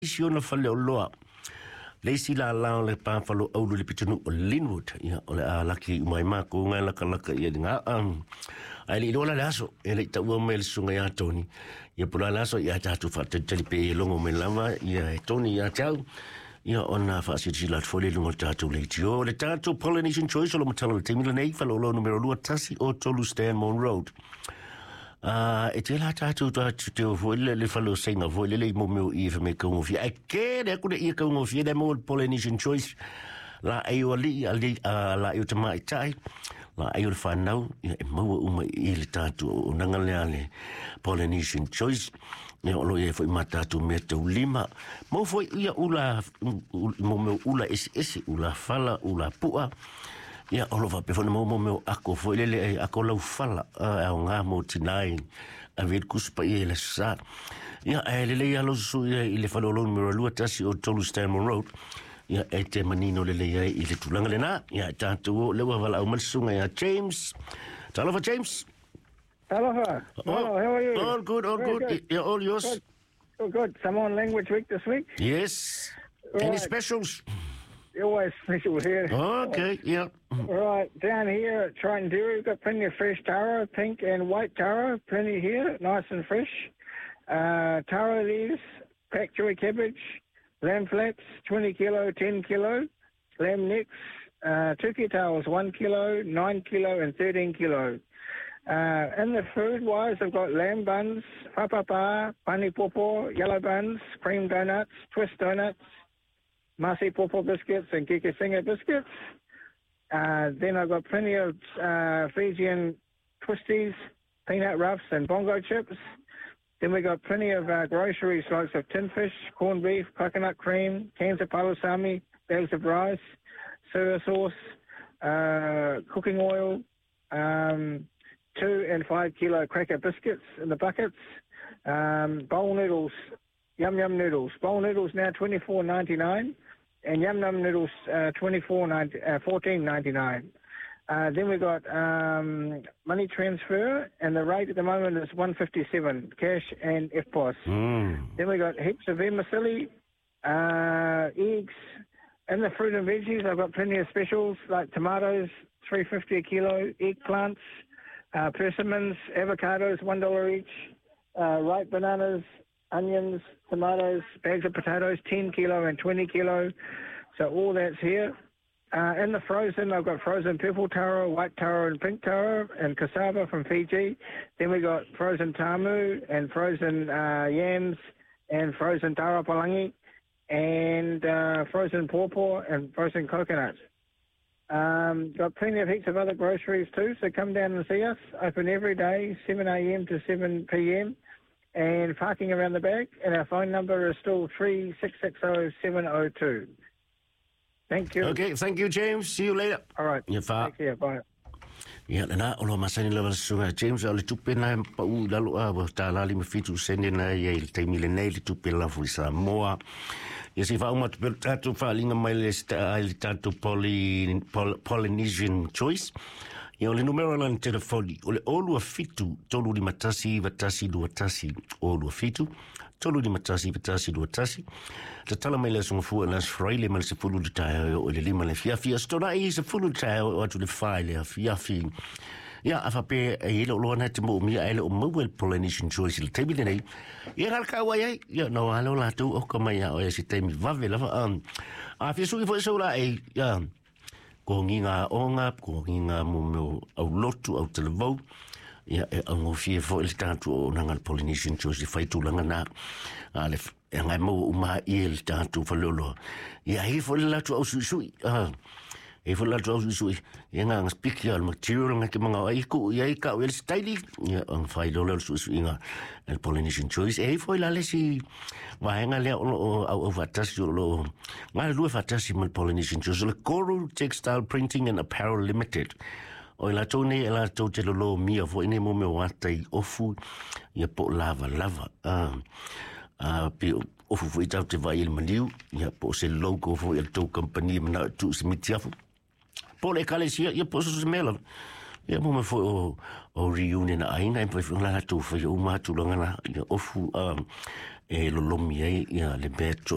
Siona fale o loa. Leisi la lao le pāwhalo aulu le pitunu o Linwood. Ia o le a laki umai mako ngai laka ia ngā ai li lola le aso. E le ita ua me le sunga ia Tony. Ia pula le aso ia tātu whātatali pe e longo me lava. Ia Tony ia tau. Ia ona whaasiti la tfole lungo tātu le iti o. Le tātu Polynesian Choice o lo matalo le teimila nei. Whalo lo numero lua tasi o tolu Stanmore Road. E te la tātou te o fwele le whalo senga fwele le mo meo i me kaungofia. E kere kune i kaungofia de mo Polynesian Choice. La e o li, la e o te mai tai. La e o le whanau, e maua uma i le tātou o nangalea le Polynesian Choice. E o lo e fwoi ma tātou mea tau lima. Mo fwoi ia ula, mo meo ula esi, ula whala, ula pua. Ia olo pe fona mo meu ako foi lele ako lau fala a nga mo tinai a ver kuspa i le sa ia lele ia lo su i le falo lo numero lua tasi o tolu Stanmore Road ia e te manino lele ia i le tulanga le na ia tanto le wa vala o malsunga ia James talofa James Talofa hello how are you all good yeah all yours good Samoan language week this week yes right. Any specials always special here. Okay, yeah. Right, down here at Triton Dairy, we've got plenty of fresh taro, pink and white taro, plenty here, nice and fresh. Taro leaves, packed joy cabbage, lamb flaps, 20 kilo, 10 kilo, lamb necks, turkey tails, 1 kilo, 9 kilo and 13 kilo. In the food-wise, I've got lamb buns, papapa, pani popo, yellow buns, cream donuts, twist donuts, Masi Popo biscuits and Kikisinger biscuits. Then I've got plenty of Fijian twisties, peanut ruffs and bongo chips. Then we got plenty of groceries like of tin fish, corned beef, coconut cream, cans of palusami, bags of rice, soya sauce, cooking oil, 2 and 5 kilo cracker biscuits in the buckets, bowl noodles, yum noodles. Bowl noodles now $24.99. And Yum Num noodles, $14.99. Then we got money transfer, and the rate at the moment is $1.57 cash and FPOS. Then we got heaps of vermicelli, eggs, and the fruit and veggies. I've got plenty of specials like tomatoes, $3.50 a kilo, eggplants, persimmons, avocados, $1 each, ripe bananas, onions, tomatoes, bags of potatoes, 10 kilo and 20 kilo. So all that's here. In the frozen, I've got frozen purple taro, white taro and pink taro and cassava from Fiji. Then we got frozen tamu and frozen yams and frozen taro palangi and frozen pawpaw and frozen coconut. Got plenty of heaps of other groceries too, so come down and see us. Open every day, 7 a.m. to 7 p.m. and parking around the back, and our phone number is still 3660-702. Thank you. Okay, thank you, James. See you later. All right. Take care. Bye. Ia na o lo masani level sunga James o le tupe na pa u lalo a ta la li me fitu sene na ia il te mile nei le tupe la fu Samoa. Ia si fa uma tu fa linga mai le tatu Polynesian Choice. Ia o le numero la telefoni o le olu a fitu tolu di matasi vatasi dua tasi olu a fitu tolu di matasi vatasi dua tasi te tala mai le sunga fua las fraile mal se fulu di tae o le lima le fiafia stona i se fulu di tae o atu le faile a fiafi ia a fape e lo lo na te mo mi ele o mobile Polynesian Choice le tebi nei ia halka wa ia ia no halo la tu o kama ia o se temi vave lava a fi su i fo so la e ia ko nginga onga ko nginga mo meu au lotu au televou ia au ngofie fo il tantu o nanga Polynesian Choice fai tu langa na ale ngai mo uma il tantu fo lolo ia hi fo la tu au sui e fo la tu au sui ia nga speak ya material nga ke manga ai ku ia ka wel staili ia ang fai lolo sui nga el Polynesian Choice e fo la le si wa nga le au fatasi lo nga lu fatasi mal Polynesian Choice le Coral Textile Printing and Apparel Limited o la tone la tote lo mia fo ine mo me watai ofu ia po lava pe ofu fo ita te vai il maliu ia po se logo fo il to company na tu smitiafu po le kalesia ia po se mela ia mo me fo o reunion ai ngai po fo la tu fo uma tu longa ia ofu e lo lomi ai ia le beto